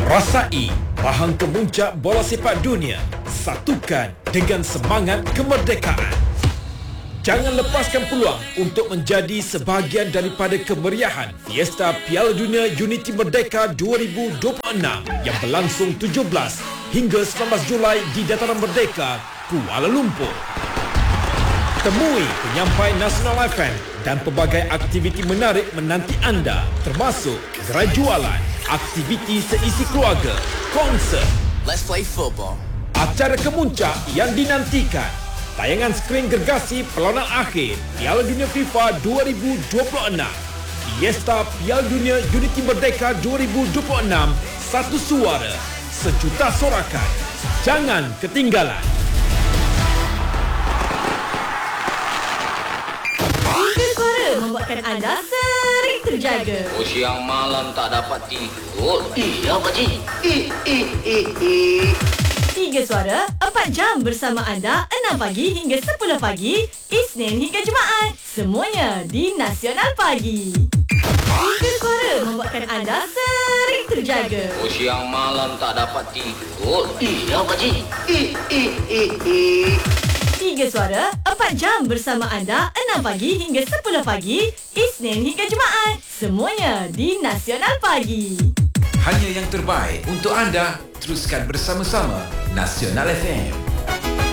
Rasai pahang kemuncak bola sepak dunia. Satukan dengan semangat kemerdekaan. Jangan lepaskan peluang untuk menjadi sebahagian daripada kemeriahan Fiesta Piala Dunia Unity Merdeka 2026 yang berlangsung 17 hingga 19 Julai di Dataran Merdeka, Kuala Lumpur. Temui penyampai Nasional FM dan pelbagai aktiviti menarik menanti anda, termasuk gerai jualan, aktiviti seisi keluarga, konsert. Let's play football. Acara kemuncak yang dinantikan, tayangan skrin gergasi perlawanan akhir Piala Dunia FIFA 2026. Fiesta Piala Dunia Unity Merdeka 2026, satu suara, sejuta sorakan. Jangan ketinggalan. Tiga suara membuatkan anda sering terjaga. Siang malam tak dapat tidur. Iya, Pakcik. Tiga suara, 4 jam bersama anda 6 pagi hingga 10 pagi, Isnin hingga Jumaat. Semuanya di Nasional Pagi. Tiga suara membuatkan anda sering terjaga. Siang malam tak dapat tidur. Iya, Pakcik. Tiga suara, 4 jam bersama anda 6 pagi hingga 10 pagi, Isnin hingga Jumaat. Semuanya di Nasional Pagi. Hanya yang terbaik untuk anda. Teruskan bersama-sama Nasional FM.